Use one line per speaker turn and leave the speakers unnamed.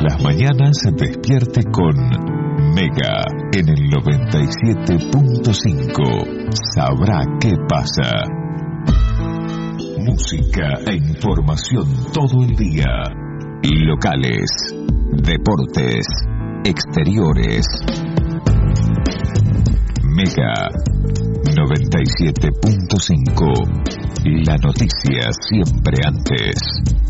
las mañanas despierte con Mega en el 97.5. Sabrá qué pasa. Música e información todo el día. Locales, deportes, exteriores. Mega 97.5. La noticia siempre antes.